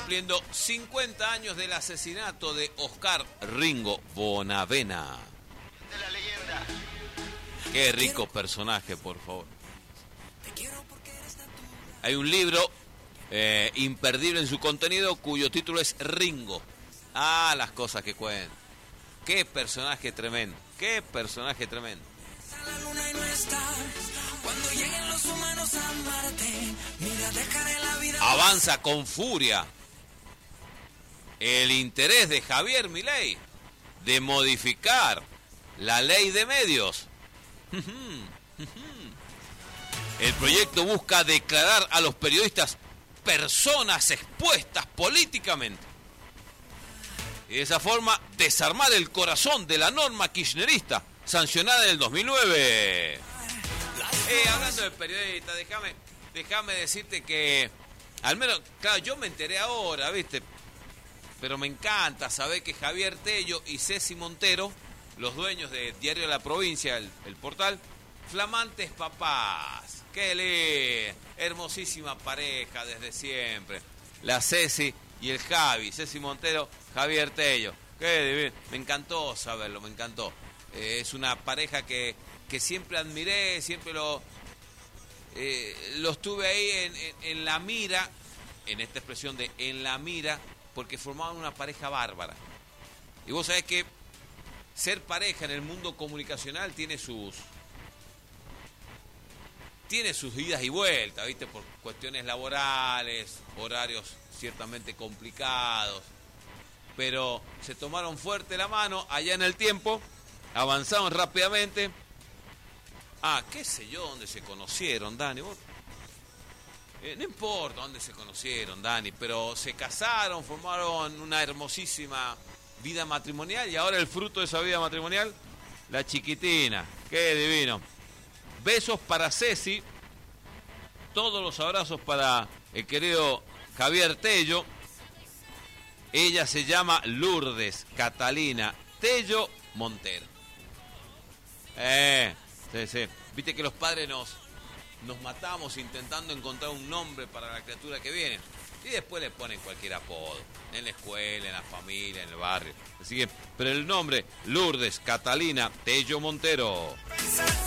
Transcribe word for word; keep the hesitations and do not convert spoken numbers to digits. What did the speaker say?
cumpliendo cincuenta años del asesinato de Oscar Ringo Bonavena. De la leyenda. Qué rico personaje, por favor. Hay un libro eh, imperdible en su contenido cuyo título es Ringo. Ah, las cosas que cuentan. Qué personaje tremendo. Qué personaje tremendo. Avanza con furia el interés de Javier Milei de modificar la ley de medios. El proyecto busca declarar a los periodistas personas expuestas políticamente y de esa forma desarmar el corazón de la norma kirchnerista sancionada en el dos mil nueve. Eh, hablando de periodistas, déjame, déjame decirte que, al menos, claro, yo me enteré ahora, ¿viste? Pero me encanta saber que Javier Tello y Ceci Montero, los dueños de Diario de la Provincia, el, el portal, flamantes papás. ¡Qué lindo! Hermosísima pareja desde siempre. La Ceci y el Javi. Ceci Montero, Javier Tello. ¡Qué divino! Me encantó saberlo, me encantó. Eh, es una pareja que, que siempre admiré, siempre lo, eh, lo estuve ahí en, en, en la mira, en esta expresión de en la mira, porque formaban una pareja bárbara. Y vos sabés que ser pareja en el mundo comunicacional tiene sus tiene sus idas y vueltas, ¿viste? Por cuestiones laborales, horarios ciertamente complicados, pero se tomaron fuerte la mano allá en el tiempo, avanzaron rápidamente. Ah, qué sé yo dónde se conocieron, Dani. ¿Vos? Eh, no importa dónde se conocieron, Dani, pero se casaron, formaron una hermosísima vida matrimonial y ahora el fruto de esa vida matrimonial, la chiquitina. Qué divino. Besos para Ceci, todos los abrazos para el querido Javier Tello. Ella se llama Lourdes Catalina Tello Montero. Eh, sí, sí. Viste que los padres nos, nos matamos intentando encontrar un nombre para la criatura que viene. Y después le ponen cualquier apodo. En la escuela, en la familia, en el barrio. Así que, pero el nombre, Lourdes Catalina Tello Montero.